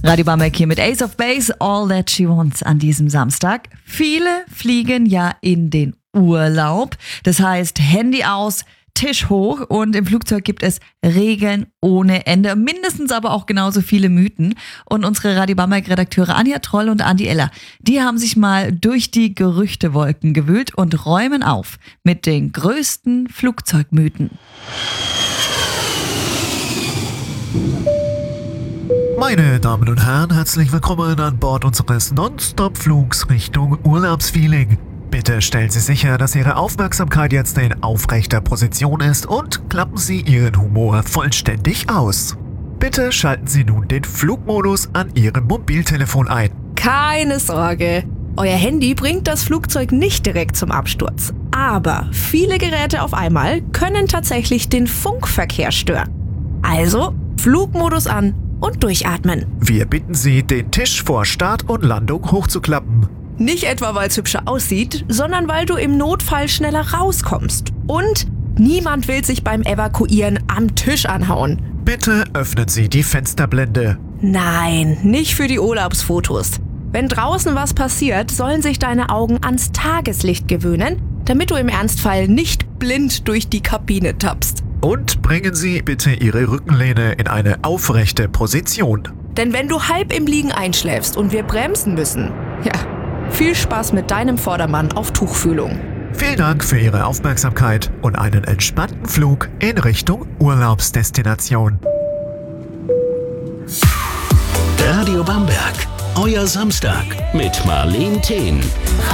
Radio Bamberg hier mit Ace of Base, All That She Wants an diesem Samstag. Viele fliegen ja in den Urlaub. Das heißt, Handy aus, Tisch hoch, und im Flugzeug gibt es Regeln ohne Ende. Mindestens aber auch genauso viele Mythen. Und unsere Radio Bamberg-Redakteure Anja Troll und Andi Eller, die haben sich mal durch die Gerüchtewolken gewühlt und räumen auf mit den größten Flugzeugmythen. Meine Damen und Herren, herzlich willkommen an Bord unseres Non-Stop-Flugs Richtung Urlaubsfeeling. Bitte stellen Sie sicher, dass Ihre Aufmerksamkeit jetzt in aufrechter Position ist und klappen Sie Ihren Humor vollständig aus. Bitte schalten Sie nun den Flugmodus an Ihrem Mobiltelefon ein. Keine Sorge, euer Handy bringt das Flugzeug nicht direkt zum Absturz. Aber viele Geräte auf einmal können tatsächlich den Funkverkehr stören. Also Flugmodus an und durchatmen. Wir bitten Sie, den Tisch vor Start und Landung hochzuklappen. Nicht etwa, weil es hübscher aussieht, sondern weil du im Notfall schneller rauskommst. Und niemand will sich beim Evakuieren am Tisch anhauen. Bitte öffnen Sie die Fensterblende. Nein, nicht für die Urlaubsfotos. Wenn draußen was passiert, sollen sich deine Augen ans Tageslicht gewöhnen, damit du im Ernstfall nicht blind durch die Kabine tappst. Und bringen Sie bitte Ihre Rückenlehne in eine aufrechte Position. Denn wenn du halb im Liegen einschläfst und wir bremsen müssen, ja, viel Spaß mit deinem Vordermann auf Tuchfühlung. Vielen Dank für Ihre Aufmerksamkeit und einen entspannten Flug in Richtung Urlaubsdestination. Radio Bamberg, euer Samstag mit Marleen Thehn.